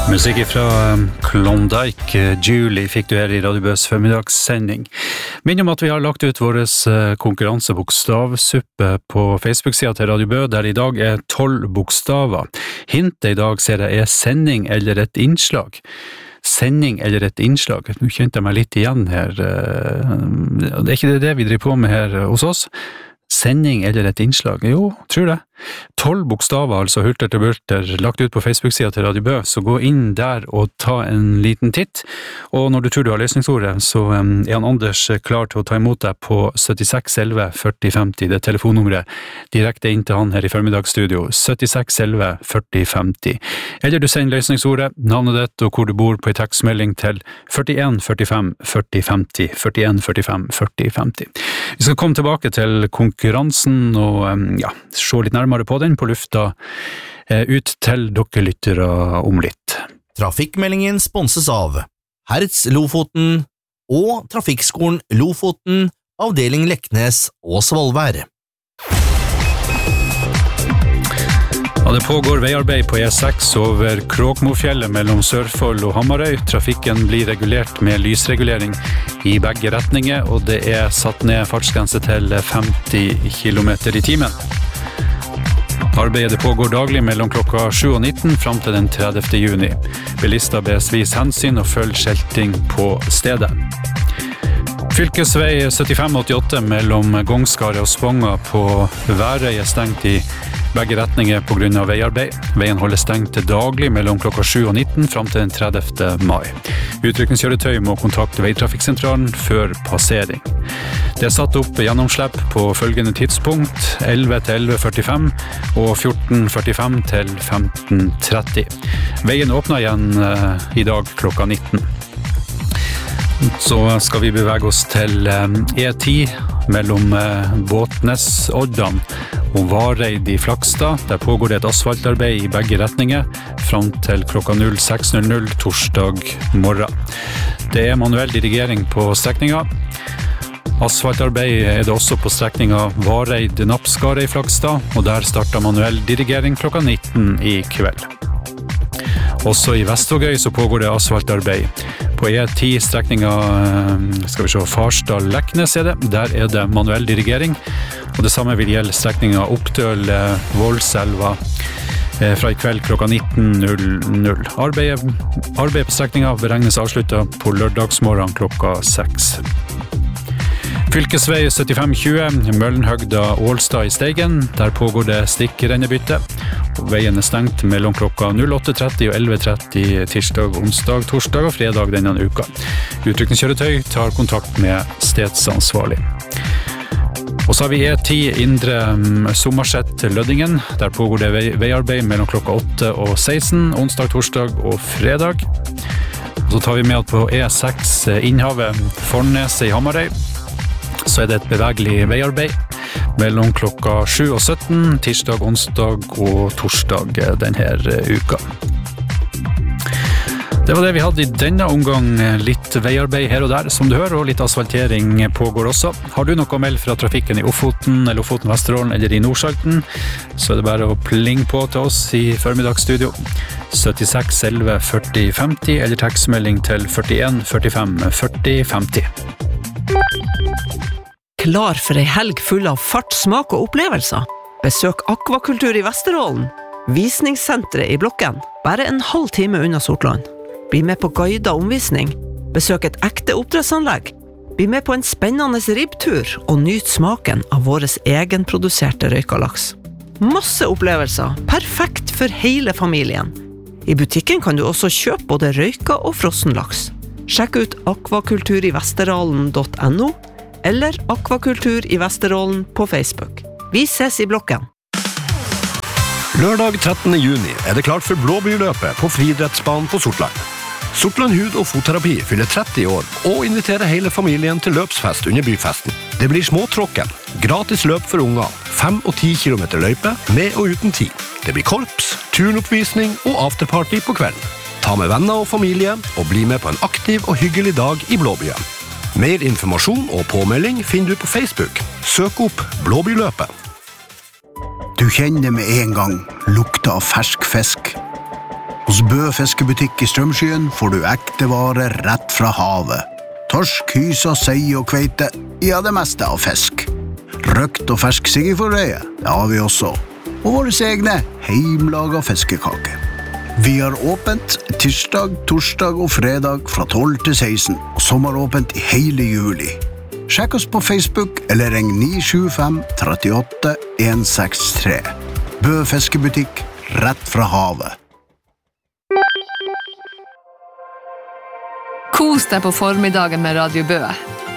Musikk fra Klondike, Julie, fikk du her I Radio Bøs formidagssending. Minn om at vi har lagt ut vår konkurransebokstavsuppe på Facebook-siden til Radio Bø, der I dag 12 bokstaver. Hintet I dag ser jeg sending eller et innslag. Sending eller et innslag. Nå kjente jeg meg litt igjen her. Det ikke det vi driver på med her hos oss. Sending eller et innslag? Jo, tror det. 12 bokstaver, altså hulter til bulter, lagt ut på Facebook-siden til Radio Bø, så gå inn der og ta en liten titt. Og når du tror du har løsningsordet, så han Anders klar til å ta imot deg på 76 11 40 50, det telefonnummeret direkte inn til han her I formiddagsstudio, 76 11 40 50. Eller du sender løsningsordet, navnet ditt og hvor du bor på en tekstmelding til 41 45 40 50, 41 45 40 50. Vi skal komme tilbake til konkurransen og se litt nærmere på den på lufta ut til dere lyttere om litt. Trafikkmeldingen sponses av Hertz Lofoten og Trafikkskolen Lofoten, avdeling Leknes og Svolvær. Ja, det pågår veiarbeid på E6 over Kråkmofjellet mellom Sørfold og Hamarøy. Trafikken blir regulert med lysregulering I begge retninger, og det satt ned fartsgrense til 50 km/t. Arbeidet pågår daglig mellom klokka 7 og 19 frem til den 30. juni. Bilister bes vise hensyn og følge skilting på stedet. Fylkesvei 7588 mellom Gongskaret og Sponga på Værøy stengt I begge retninger på grunn av veiarbeid. Veien holder stengt til daglig mellom klokka 7 og 19 frem til den 30. mai. Utrykningskjøretøy må kontakte veitrafikksentralen før passering. Det satt opp gjennomslepp på følgende tidspunkt 11 til 11.45 og 14.45 til 15.30. Veien åpner igjen I dag klokka 19. Så skal vi bevege oss til E10 mellom Båtnes-Oddan og Vareid I Flakstad. Der pågår det et asfaltarbeid I begge retninger frem til klokka 06.00 torsdag morgen. Det manuell dirigering på strekningen. Asfaltarbeid det også på strekningen Vareid-Napskaret I Flakstad, og der starter manuell dirigering klokka 19 I kveld. Også I Vestvågøy så pågår det asfaltarbeid. På E10-strekningen Farsdal-Leknes det. Der det manuell dirigering, og det samme vil gjelde strekningen Oppdøl-Voldselva fra I kveld klokka 19.00. Arbeidet på strekningen beregnes avsluttet på lørdagsmorgen klokka 6. Fylkesvei 7520, Møllenhøgda-Ålstad I Steigen. Der pågår det stikkrennebytte. Veien stengt mellom klokka 08.30 og 11.30 tirsdag, onsdag, torsdag og fredag denne uka. Utrykningskjøretøy tar kontakt med stedsansvarlig. Og så har vi E10 Indre Sommerset til Løddingen. Der pågår det veiarbeid mellom klokka 8 og 16, onsdag, torsdag og fredag. Så tar vi med på E6 Innhavet Fornes I Hamarøy. Så det et bevegelig veiarbeid mellom klokka 7 og 17, tirsdag, onsdag og torsdag denne uka. Det var det vi hadde I denne omgang, litt veiarbeid her og der, som du hører, og litt asfaltering pågår også. Har du noe å melde fra trafikken I Ofoten, eller Ofoten Vesterålen, eller I Nordsalten, så det bare å plinge på til oss I formiddagsstudio. 76 11 40 50, eller tekstmelding til 41 45 40 50. Klar for en helg full av fart, smak og opplevelser? Besøk Akvakultur I Vesterålen. Visningssenteret I Blokken, bare en halv time unna Sortland. Bli med på guidet omvisning. Besøk et ekte oppdrettsanlegg. Bli med på en spennende ribbtur og nyt smaken av våres egenproduserte røykalaks. Masse opplevelser, perfekt for hele familien. I butikken kan du også kjøpe både røyka og frossenlaks. Sjekk ut akvakulturivesterålen.no eller Akvakultur I Vesterålen på Facebook. Vi ses I Blokken. Lørdag 13. juni det klart for Blåbyrløpet på friidrettsbanen på Sortland. Sortland hud- og fotterapi fyller 30 år og inviterer hele familien til løpsfest under byfesten. Det blir småtråkken, gratis løp for unger, 5 og 10 kilometer løype med og uten tid. Det blir korps, turnoppvisning og afterparty på kvelden. Ta med venner og familie og bli med på en aktiv og hyggelig dag I Blåbyen. Mer informasjon og påmelding finner du på Facebook. Søk opp Blåbyrløpet. Du kjenner med en gang lukta av fersk fisk. Hos Bø fiskebutikk i Strømskyen får du ekte varer rett fra havet. Torsk, hysa, sei og kveite, ja det meste av fisk. Røkt og fersk siggeforreie, det har vi også. Og våre egne heimlaga fiskekake. Vi har åpent tirsdag, torsdag og fredag fra 12 til 16, og sommeråpent i hele juli. Sjekk oss på Facebook eller ring 975 38 163. Bø fiskebutikk, rett fra havet. Kos deg på formiddagen med Radio Bø.